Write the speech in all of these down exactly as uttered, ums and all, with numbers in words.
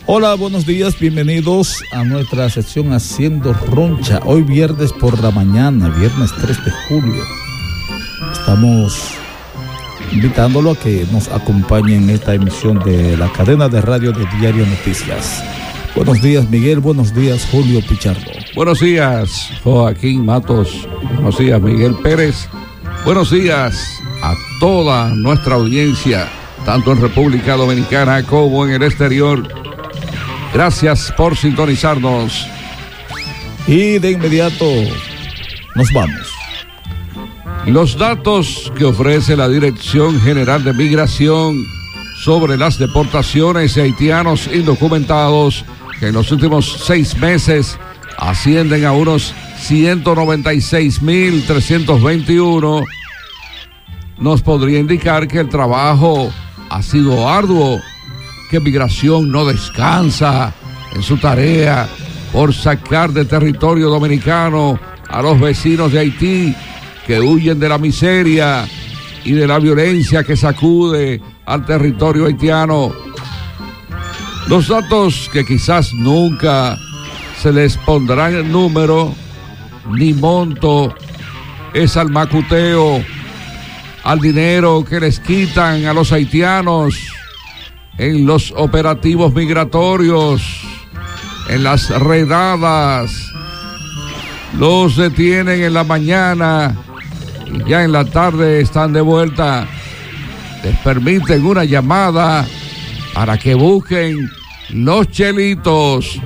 Hola, buenos días, bienvenidos a nuestra sección Haciendo Roncha. Hoy viernes por la mañana, viernes tres de julio. Estamos invitándolo a que nos acompañe en esta emisión de la cadena de radio de Diario Noticias. Buenos días, Miguel. Buenos días, Julio Pichardo. Buenos días, Joaquín Matos. Buenos días, Miguel Pérez. Buenos días a toda nuestra audiencia, tanto en República Dominicana como en el exterior. Gracias por sintonizarnos. Y de inmediato nos vamos. Los datos que ofrece la Dirección General de Migración sobre las deportaciones de haitianos indocumentados, que en los últimos seis meses ascienden a unos ciento noventa y seis mil trescientos veintiuno, nos podría indicar que el trabajo ha sido arduo, que Migración no descansa en su tarea por sacar de territorio dominicano a los vecinos de Haití que huyen de la miseria y de la violencia que sacude al territorio haitiano. Los datos que quizás nunca se les pondrán el número ni monto es al macuteo, al dinero que les quitan a los haitianos en los operativos migratorios, en las redadas. Los detienen en la mañana y ya en la tarde están de vuelta. Les permiten una llamada para que busquen los chelitos.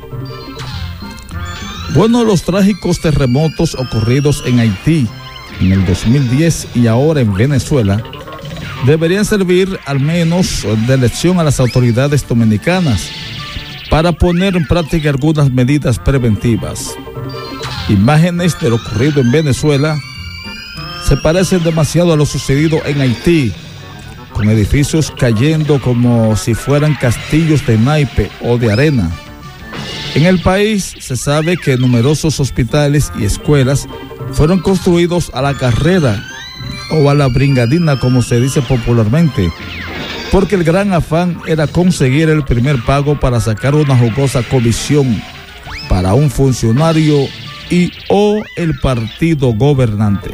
Bueno, los trágicos terremotos ocurridos en Haití en el dos mil diez y ahora en Venezuela deberían servir al menos de lección a las autoridades dominicanas para poner en práctica algunas medidas preventivas. Imágenes de lo ocurrido en Venezuela se parecen demasiado a lo sucedido en Haití, con edificios cayendo como si fueran castillos de naipe o de arena. En el país se sabe que numerosos hospitales y escuelas fueron construidos a la carrera o a la bringadina, como se dice popularmente, porque el gran afán era conseguir el primer pago para sacar una jugosa comisión para un funcionario y o el partido gobernante.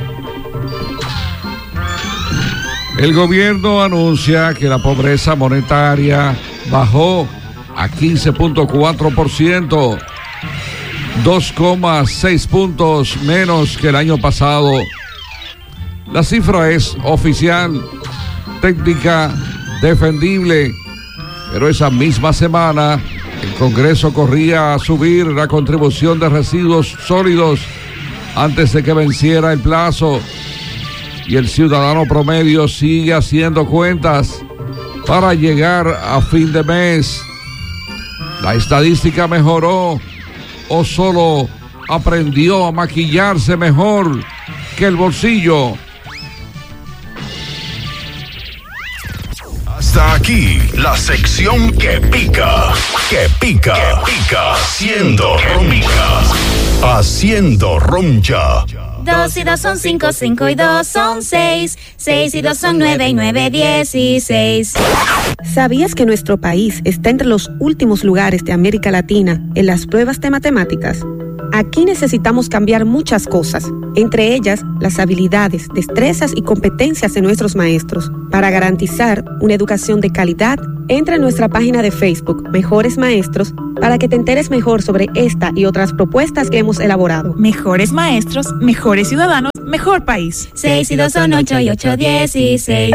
El gobierno anuncia que la pobreza monetaria bajó a quince punto cuatro por ciento, dos coma seis puntos menos que el año pasado. La cifra es oficial, técnica, defendible, pero esa misma semana el Congreso corría a subir la contribución de residuos sólidos antes de que venciera el plazo, y el ciudadano promedio sigue haciendo cuentas para llegar a fin de mes. ¿La estadística mejoró o solo aprendió a maquillarse mejor que el bolsillo? Hasta aquí la sección que pica, que pica, que pica, haciendo roncha, haciendo roncha. Dos y dos son cinco, cinco y dos son seis, seis y dos son nueve y nueve dieciséis. ¿Sabías que nuestro país está entre los últimos lugares de América Latina en las pruebas de matemáticas? Aquí necesitamos cambiar muchas cosas, entre ellas las habilidades, destrezas y competencias de nuestros maestros. Para garantizar una educación de calidad, entra a nuestra página de Facebook, Mejores Maestros, para que te enteres mejor sobre esta y otras propuestas que hemos elaborado. Mejores maestros, mejores ciudadanos, mejor país. Seis y dos son ocho y ocho dieciséis.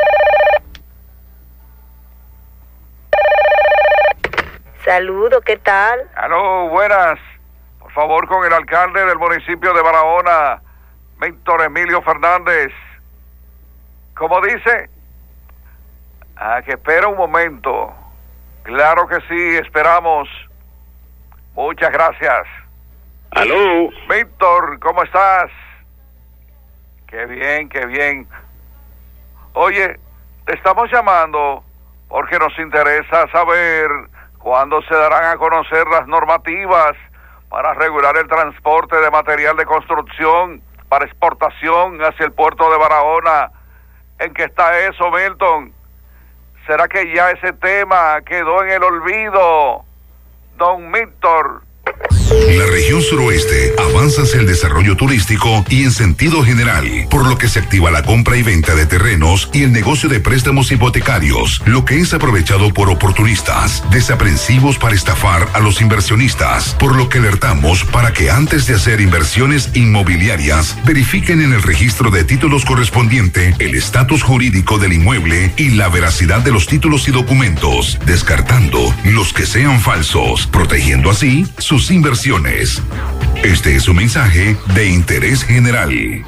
Saludo, ¿qué tal? Aló, buenas. Por favor, con el alcalde del municipio de Barahona, Víctor Emilio Fernández. ¿Cómo dice? Ah, que espera un momento. Claro que sí, esperamos. Muchas gracias. Aló. Víctor, ¿cómo estás? Qué bien, qué bien. Oye, te estamos llamando porque nos interesa saber cuándo se darán a conocer las normativas para regular el transporte de material de construcción para exportación hacia el puerto de Barahona. ¿En qué está eso, Milton? ¿Será que ya ese tema quedó en el olvido? Don Víctor. La región suroeste avanza hacia el desarrollo turístico y en sentido general, por lo que se activa la compra y venta de terrenos y el negocio de préstamos hipotecarios, lo que es aprovechado por oportunistas, desaprensivos para estafar a los inversionistas, por lo que alertamos para que antes de hacer inversiones inmobiliarias, verifiquen en el registro de títulos correspondiente el estatus jurídico del inmueble y la veracidad de los títulos y documentos, descartando los que sean falsos, protegiendo así sus inversiones. Este es un mensaje de Interés General.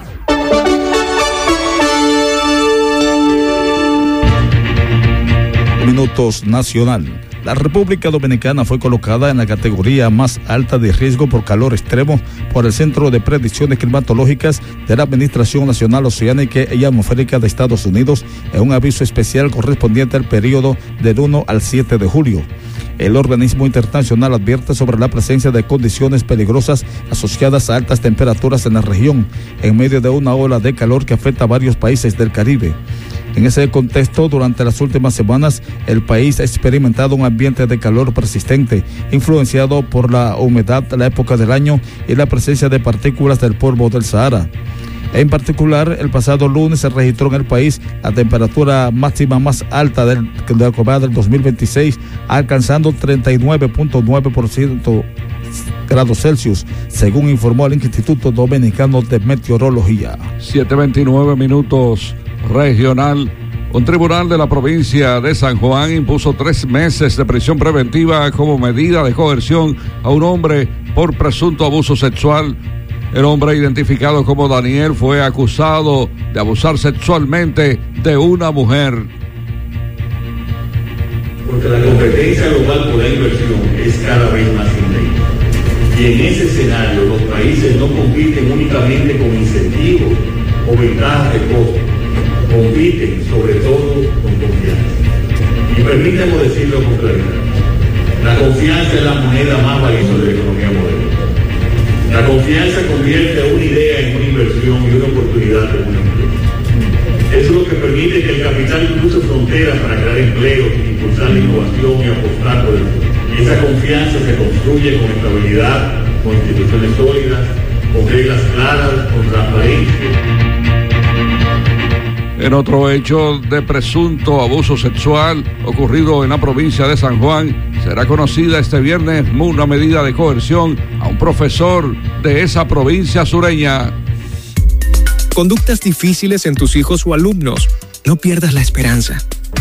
Minutos Nacional. La República Dominicana fue colocada en la categoría más alta de riesgo por calor extremo por el Centro de Predicciones Climatológicas de la Administración Nacional Oceánica y Atmosférica de Estados Unidos en un aviso especial correspondiente al periodo del uno al siete de julio. El organismo internacional advierte sobre la presencia de condiciones peligrosas asociadas a altas temperaturas en la región, en medio de una ola de calor que afecta a varios países del Caribe. En ese contexto, durante las últimas semanas, el país ha experimentado un ambiente de calor persistente, influenciado por la humedad de la época del año y la presencia de partículas del polvo del Sahara. En particular, el pasado lunes se registró en el país la temperatura máxima más alta del, de la comunidad del dos mil veintiséis, alcanzando treinta y nueve punto nueve por ciento grados Celsius, según informó el Instituto Dominicano de Meteorología. siete veintinueve minutos regional. Un tribunal de la provincia de San Juan impuso tres meses de prisión preventiva como medida de coerción a un hombre por presunto abuso sexual. El hombre, identificado como Daniel, fue acusado de abusar sexualmente de una mujer. Porque la competencia global por la inversión es cada vez más intensa. Y en ese escenario los países no compiten únicamente con incentivos o ventajas de costo, compiten sobre todo con confianza. Y permítanme decirlo con claridad, la confianza es la moneda más valiosa de la economía moderna. La confianza convierte una idea en una inversión y una oportunidad en una empresa. Eso es lo que permite que el capital cruce fronteras para crear empleos, impulsar la innovación y apostar por el futuro. Y esa confianza se construye con estabilidad, con instituciones sólidas, con reglas claras, con transparencia. En otro hecho de presunto abuso sexual ocurrido en la provincia de San Juan, será conocida este viernes una medida de coerción a un profesor de esa provincia sureña. Conductas difíciles en tus hijos o alumnos. No pierdas la esperanza.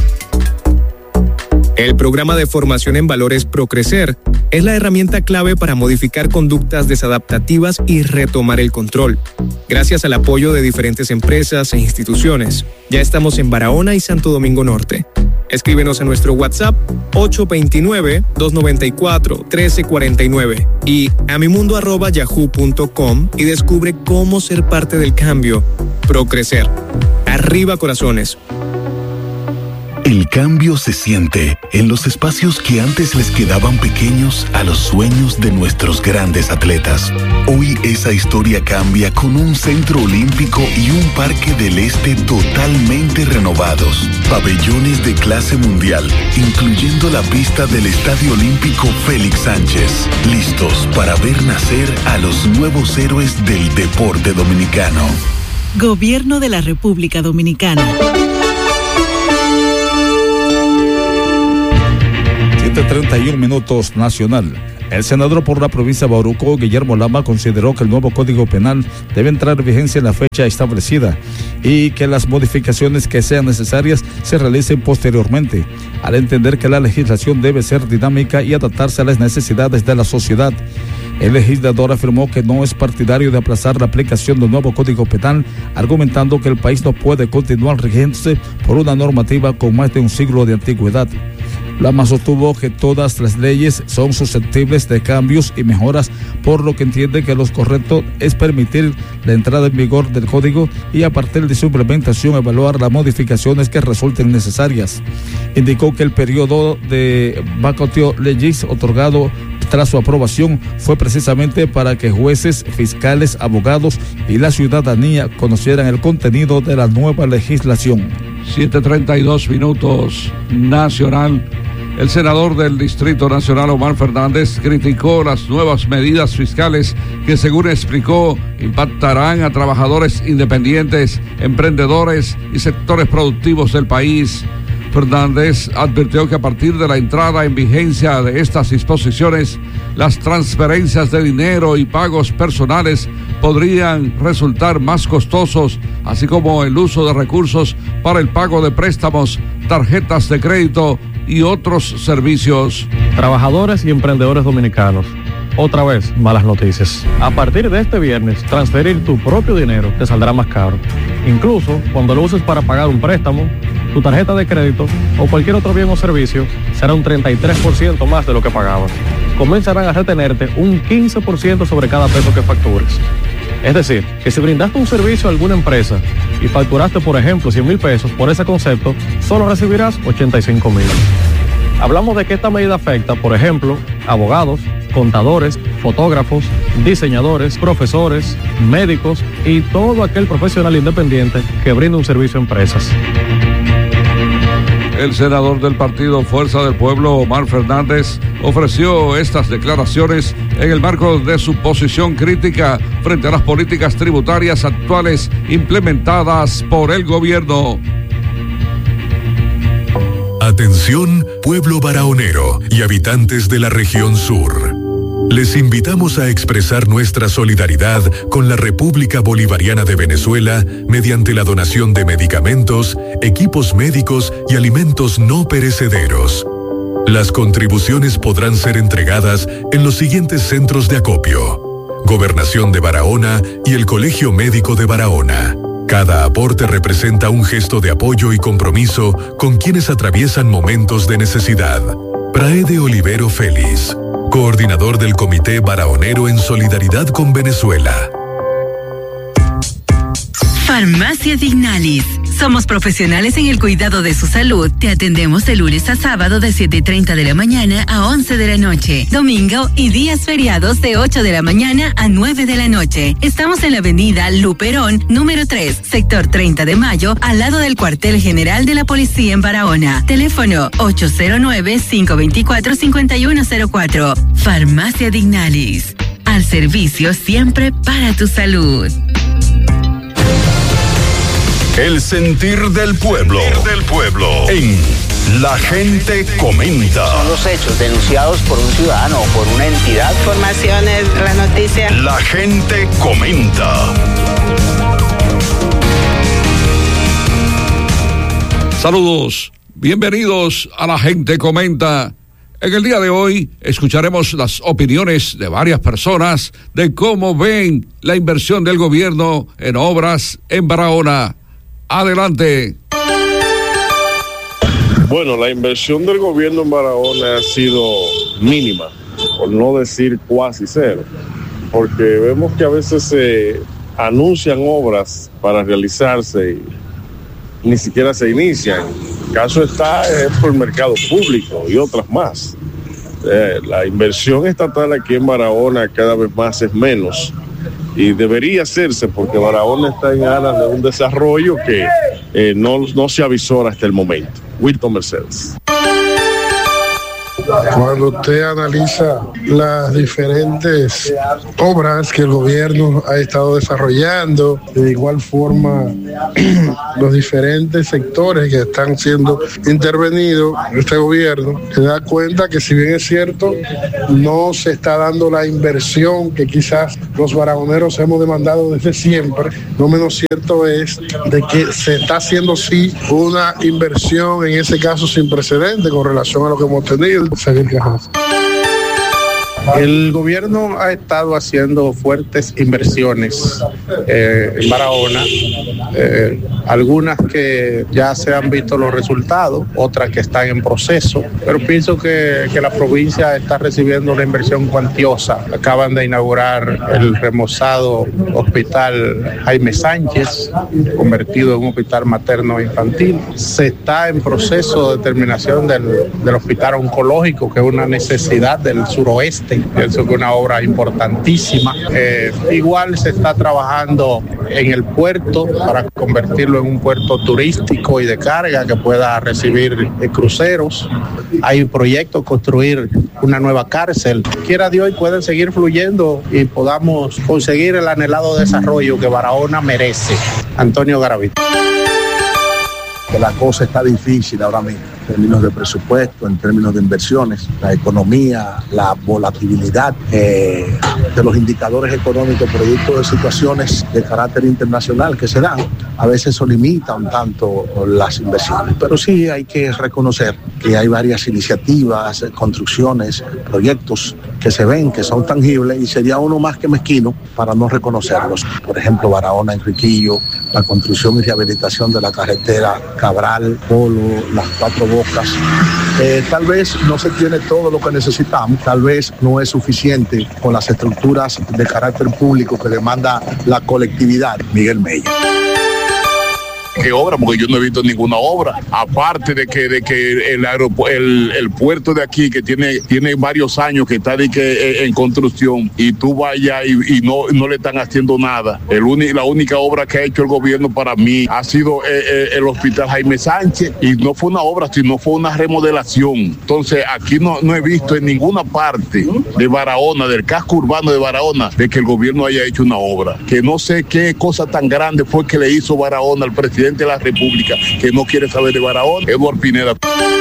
El programa de formación en valores Procrecer es la herramienta clave para modificar conductas desadaptativas y retomar el control. Gracias al apoyo de diferentes empresas e instituciones, ya estamos en Barahona y Santo Domingo Norte. Escríbenos a nuestro WhatsApp ocho dos nueve, dos nueve cuatro, uno tres cuatro nueve y a mimundo arroba yahoo punto com y descubre cómo ser parte del cambio. Procrecer. Arriba corazones. El cambio se siente en los espacios que antes les quedaban pequeños a los sueños de nuestros grandes atletas. Hoy esa historia cambia con un centro olímpico y un parque del este totalmente renovados. Pabellones de clase mundial, incluyendo la pista del Estadio Olímpico Félix Sánchez. Listos para ver nacer a los nuevos héroes del deporte dominicano. Gobierno de la República Dominicana. treinta y un minutos Nacional. El senador por la provincia de Bauruco, Guillermo Lama, consideró que el nuevo Código Penal debe entrar en vigencia en la fecha establecida y que las modificaciones que sean necesarias se realicen posteriormente, al entender que la legislación debe ser dinámica y adaptarse a las necesidades de la sociedad. El legislador afirmó que no es partidario de aplazar la aplicación del nuevo Código Penal, argumentando que el país no puede continuar rigiéndose por una normativa con más de un siglo de antigüedad. Lama sostuvo que todas las leyes son susceptibles de cambios y mejoras, por lo que entiende que lo correcto es permitir la entrada en vigor del código y a partir de su implementación evaluar las modificaciones que resulten necesarias. Indicó que el periodo de vacatio legis otorgado tras su aprobación fue precisamente para que jueces, fiscales, abogados y la ciudadanía conocieran el contenido de la nueva legislación. siete treinta y dos minutos nacional. El senador del Distrito Nacional, Omar Fernández, criticó las nuevas medidas fiscales que, según explicó, impactarán a trabajadores independientes, emprendedores y sectores productivos del país. Fernández advirtió que a partir de la entrada en vigencia de estas disposiciones, las transferencias de dinero y pagos personales podrían resultar más costosos, así como el uso de recursos para el pago de préstamos, tarjetas de crédito y otros servicios. Trabajadores y emprendedores dominicanos, otra vez malas noticias. A partir de este viernes, transferir tu propio dinero te saldrá más caro. Incluso cuando lo uses para pagar un préstamo, tu tarjeta de crédito o cualquier otro bien o servicio, será un treinta y tres por ciento más de lo que pagabas. Comenzarán a retenerte un quince por ciento sobre cada peso que factures. Es decir, que si brindaste un servicio a alguna empresa y facturaste, por ejemplo, cien mil pesos por ese concepto, solo recibirás ochenta y cinco mil. Hablamos de que esta medida afecta, por ejemplo, abogados, contadores, fotógrafos, diseñadores, profesores, médicos y todo aquel profesional independiente que brinda un servicio a empresas. El senador del partido Fuerza del Pueblo, Omar Fernández, ofreció estas declaraciones en el marco de su posición crítica frente a las políticas tributarias actuales implementadas por el gobierno. Atención, pueblo barahonero y habitantes de la región sur. Les invitamos a expresar nuestra solidaridad con la República Bolivariana de Venezuela mediante la donación de medicamentos, equipos médicos y alimentos no perecederos. Las contribuciones podrán ser entregadas en los siguientes centros de acopio: Gobernación de Barahona y el Colegio Médico de Barahona. Cada aporte representa un gesto de apoyo y compromiso con quienes atraviesan momentos de necesidad. Praede Olivero Félix, coordinador del Comité Barahonero en Solidaridad con Venezuela. Farmacia Dignalis. Somos profesionales en el cuidado de su salud. Te atendemos de lunes a sábado de siete y treinta de la mañana a once de la noche. Domingo y días feriados de ocho de la mañana a nueve de la noche. Estamos en la avenida Luperón, número tres, sector treinta de mayo, al lado del cuartel general de la policía en Barahona. Teléfono ocho cero nueve, cinco dos cuatro, cinco uno cero cuatro. Farmacia Dignalis. Al servicio siempre para tu salud. El sentir del pueblo, del pueblo, en La Gente Comenta. Son los hechos denunciados por un ciudadano o por una entidad. Informaciones, la noticia. La Gente Comenta. Saludos, bienvenidos a La Gente Comenta. En el día de hoy escucharemos las opiniones de varias personas de cómo ven la inversión del gobierno en obras en Barahona. Adelante. Bueno, la inversión del gobierno en Barahona ha sido mínima, por no decir cuasi cero, porque vemos que a veces se anuncian obras para realizarse y ni siquiera se inician. El caso está es por el mercado público y otras más. Eh, la inversión estatal aquí en Barahona cada vez más es menos. Y debería hacerse porque Barahona está en aras de un desarrollo que eh, no, no se avisora hasta el momento. Wilton Mercedes. Cuando usted analiza las diferentes obras que el gobierno ha estado desarrollando, de igual forma los diferentes sectores que están siendo intervenidos en este gobierno, se da cuenta que, si bien es cierto, no se está dando la inversión que quizás los barahoneros hemos demandado desde siempre, no menos cierto es de que se está haciendo sí una inversión, en ese caso sin precedente con relación a lo que hemos tenido. El gobierno ha estado haciendo fuertes inversiones eh, en Barahona, eh, algunas que ya se han visto los resultados, otras que están en proceso, pero pienso que, que la provincia está recibiendo una inversión cuantiosa. Acaban de inaugurar el remozado hospital Jaime Sánchez, convertido en un hospital materno infantil. Se está en proceso de terminación del, del hospital oncológico, que es una necesidad del suroeste. Pienso que es una obra importantísima. Eh, igual se está trabajando en el puerto para para convertirlo en un puerto turístico y de carga que pueda recibir eh, cruceros. Hay proyectos, construir una nueva cárcel. Quiera Dios, y pueden seguir fluyendo y podamos conseguir el anhelado desarrollo que Barahona merece. Antonio Garavito. Que la cosa está difícil ahora mismo, en términos de presupuesto, en términos de inversiones, la economía, la volatilidad eh, de los indicadores económicos producto de situaciones de carácter internacional que se dan, a veces eso limita un tanto las inversiones, pero sí hay que reconocer que hay varias iniciativas, construcciones, proyectos que se ven, que son tangibles, y sería uno más que mezquino para no reconocerlos. Por ejemplo, Barahona, Enriquillo, la construcción y rehabilitación de la carretera Cabral, Polo, Las Cuatro Bocas. Eh, tal vez no se tiene todo lo que necesitamos, tal vez no es suficiente con las estructuras de carácter público que demanda la colectividad. Miguel Mella. ¿Qué obra? Porque yo no he visto ninguna obra, aparte de que de que el aeropu- el, el puerto de aquí que tiene tiene varios años que está de que en construcción, y tú vayas y, y no no le están haciendo nada. El uni, la única obra que ha hecho el gobierno para mí ha sido eh, eh, el hospital Jaime Sánchez, y no fue una obra, sino fue una remodelación. Entonces aquí no, no he visto en ninguna parte de Barahona, del casco urbano de Barahona, de que el gobierno haya hecho una obra. Que no sé qué cosa tan grande fue que le hizo Barahona al presidente de la República, que no quiere saber de Barahona. Eduardo Pineda.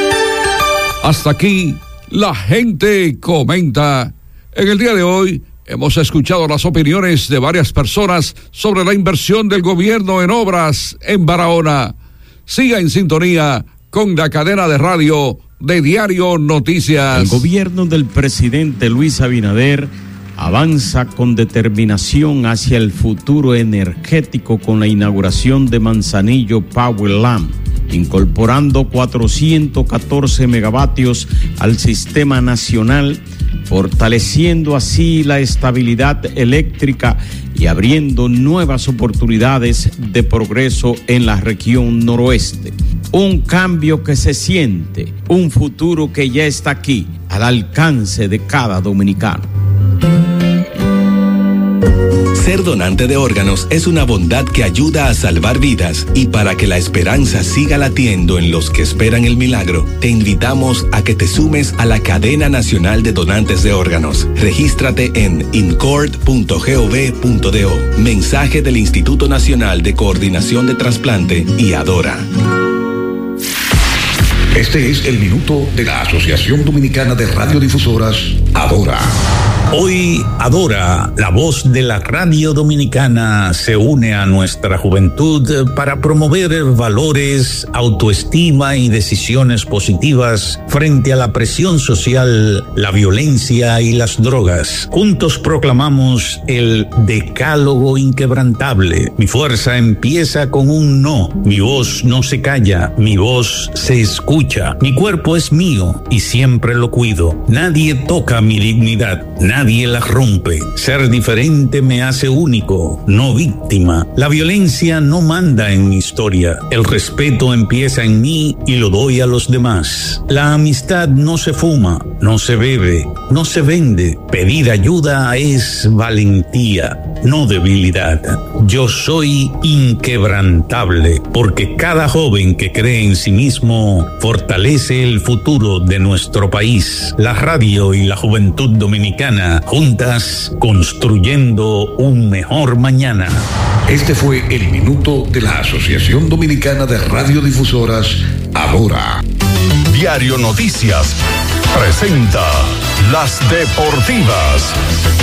Hasta aquí, la gente comenta. En el día de hoy hemos escuchado las opiniones de varias personas sobre la inversión del gobierno en obras en Barahona. Siga en sintonía con la cadena de radio de Diario Noticias. El gobierno del presidente Luis Abinader avanza con determinación hacia el futuro energético con la inauguración de Manzanillo Power Lamp, incorporando cuatrocientos catorce megavatios al sistema nacional, fortaleciendo así la estabilidad eléctrica y abriendo nuevas oportunidades de progreso en la región noroeste. Un cambio que se siente, un futuro que ya está aquí, al alcance de cada dominicano. Ser donante de órganos es una bondad que ayuda a salvar vidas, y para que la esperanza siga latiendo en los que esperan el milagro, te invitamos a que te sumes a la Cadena Nacional de Donantes de Órganos. Regístrate en incord punto gov punto do. Mensaje del Instituto Nacional de Coordinación de Trasplante y Adora. Este es el minuto de la Asociación Dominicana de Radiodifusoras, Adora. Hoy Adora, la voz de la radio dominicana, se une a nuestra juventud para promover valores, autoestima y decisiones positivas frente a la presión social, la violencia y las drogas. Juntos proclamamos el decálogo inquebrantable. Mi fuerza empieza con un no. Mi voz no se calla, mi voz se escucha. Mi cuerpo es mío y siempre lo cuido. Nadie toca mi dignidad. Nadie la rompe. Ser diferente me hace único, no víctima. La violencia no manda en mi historia. El respeto empieza en mí y lo doy a los demás. La amistad no se fuma, no se bebe, no se vende. Pedir ayuda es valentía, no debilidad. Yo soy inquebrantable, porque cada joven que cree en sí mismo fortalece el futuro de nuestro país. La radio y la juventud dominicana, juntas construyendo un mejor mañana. Este fue el minuto de la Asociación Dominicana de Radiodifusoras, Adora. Diario Noticias presenta Las Deportivas.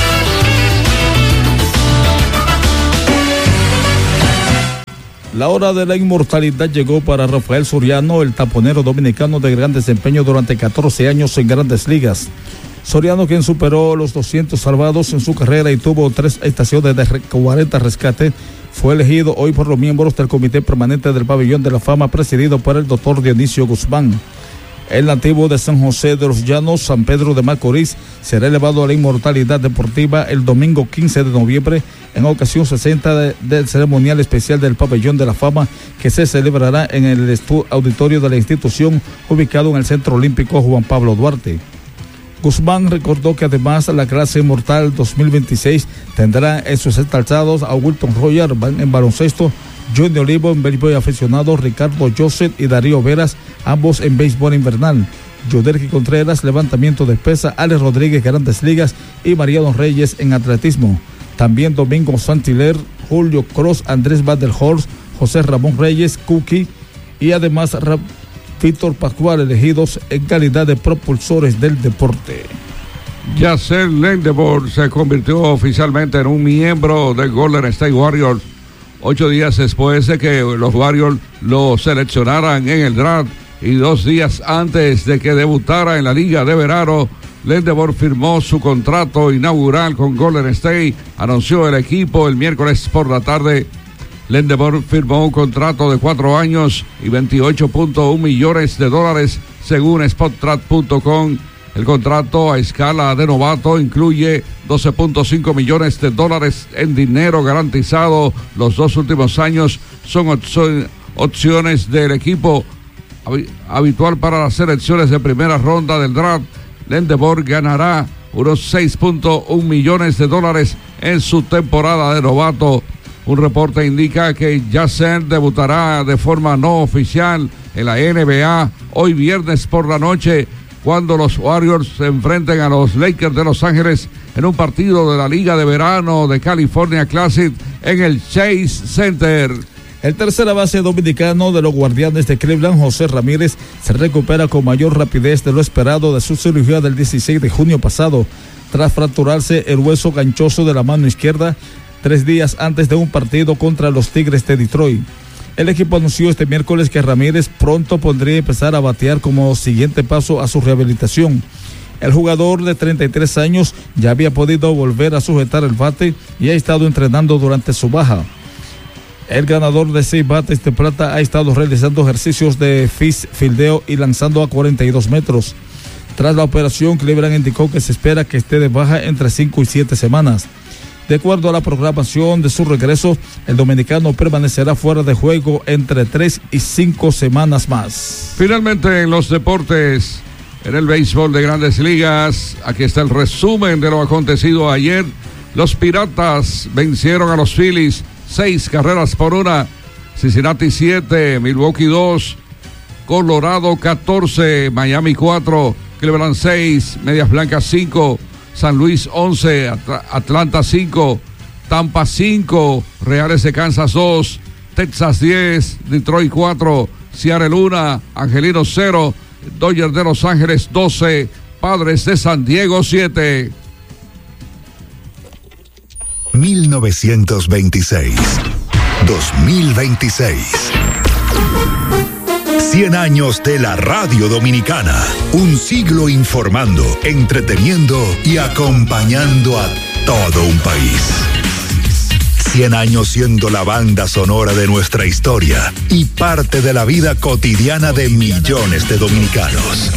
La hora de la inmortalidad llegó para Rafael Soriano, el taponero dominicano de gran desempeño durante catorce años en Grandes Ligas. Soriano, quien superó los doscientos salvados en su carrera y tuvo tres estaciones de cuarenta rescates, fue elegido hoy por los miembros del Comité Permanente del Pabellón de la Fama, presidido por el doctor Dionisio Guzmán. El nativo de San José de los Llanos, San Pedro de Macorís, será elevado a la inmortalidad deportiva el domingo quince de noviembre en ocasión sesenta de, del ceremonial especial del Pabellón de la Fama, que se celebrará en el auditorio de la institución ubicado en el Centro Olímpico Juan Pablo Duarte. Guzmán recordó que además la clase inmortal dos mil veintiséis tendrá en sus ensalzados a Wilton Royal en baloncesto, Johnny Olivo en béisbol aficionado, Ricardo Joseph y Darío Veras, ambos en béisbol invernal. Yoderki Contreras, levantamiento de pesa, Alex Rodríguez, Grandes Ligas y Mariano Reyes en atletismo. También Domingo Santiler, Julio Cross, Andrés Vanderhorst, José Ramón Reyes, Cookie y además Víctor Pascual, elegidos en calidad de propulsores del deporte. Yasser Lindebor se convirtió oficialmente en un miembro del Golden State Warriors ocho días después de que los Warriors lo seleccionaran en el draft y dos días antes de que debutara en la Liga de Verano. Lindebor firmó su contrato inaugural con Golden State, anunció el equipo el miércoles por la tarde. Lindebor firmó un contrato de cuatro años y veintiocho punto uno millones de dólares según Spotrac punto com. El contrato a escala de novato incluye doce punto cinco millones de dólares en dinero garantizado. Los dos últimos años son opcio- opciones del equipo habitual para las selecciones de primera ronda del draft. Lindebor ganará unos seis punto uno millones de dólares en su temporada de novato. Un reporte indica que Yasser debutará de forma no oficial en la N B A hoy viernes por la noche, cuando los Warriors se enfrenten a los Lakers de Los Ángeles en un partido de la Liga de Verano de California Classic en el Chase Center. El tercera base dominicano de los Guardianes de Cleveland, José Ramírez, se recupera con mayor rapidez de lo esperado de su cirugía del dieciséis de junio pasado, tras fracturarse el hueso ganchoso de la mano izquierda tres días antes de un partido contra los Tigres de Detroit. El equipo anunció este miércoles que Ramírez pronto podría empezar a batear como siguiente paso a su rehabilitación. El jugador de treinta y tres años ya había podido volver a sujetar el bate y ha estado entrenando durante su baja. El ganador de seis bates de plata ha estado realizando ejercicios de fildeo y lanzando a cuarenta y dos metros. Tras la operación, Cleveland indicó que se espera que esté de baja entre cinco y siete semanas. De acuerdo a la programación de su regreso, el dominicano permanecerá fuera de juego entre tres y cinco semanas más. Finalmente, en los deportes, en el béisbol de Grandes Ligas, aquí está el resumen de lo acontecido ayer. Los Piratas vencieron a los Phillies seis carreras por una. Cincinnati siete, Milwaukee dos, Colorado catorce, Miami cuatro, Cleveland seis, Medias Blancas cinco, San Luis once, At- Atlanta cinco, Tampa cinco, Reales de Kansas dos, Texas diez, Detroit cuatro, Seattle uno, Angelinos cero, Dodgers de Los Ángeles doce, Padres de San Diego siete. mil novecientos veintiséis, dos mil veintiséis. cien años de la radio dominicana. Un siglo informando, entreteniendo y acompañando a todo un país. cien años siendo la banda sonora de nuestra historia y parte de la vida cotidiana de millones de dominicanos.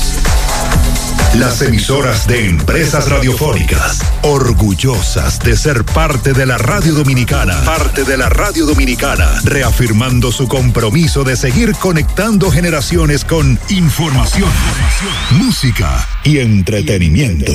Las emisoras de Empresas Radiofónicas, orgullosas de ser parte de la radio dominicana, parte de la radio dominicana, reafirmando su compromiso de seguir conectando generaciones con información, música y entretenimiento.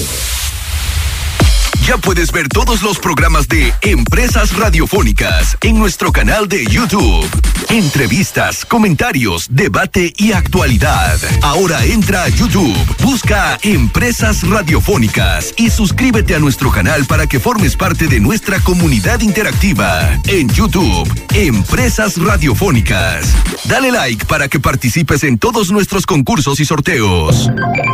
Ya puedes ver todos los programas de Empresas Radiofónicas en nuestro canal de YouTube. Entrevistas, comentarios, debate y actualidad. Ahora entra a YouTube, busca Empresas Radiofónicas y suscríbete a nuestro canal para que formes parte de nuestra comunidad interactiva. En YouTube, Empresas Radiofónicas. Dale like para que participes en todos nuestros concursos y sorteos.